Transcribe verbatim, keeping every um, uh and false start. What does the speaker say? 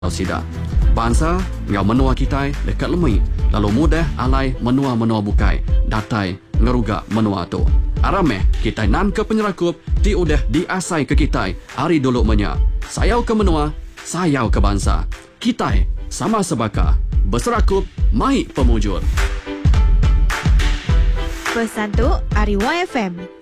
sida. Bangsa ngau menua kita dekat lemai, lalu mudah alai menua-menua bukai, datai ngeruga menua tu. Arameh kita nan ke penyerakup ti udah diasai ke kita hari dulu menya. Sayau ke menua, sayau ke bangsa. Kita sama sebaka berserakup mai pemujur. Pesan tu Ariwa F M.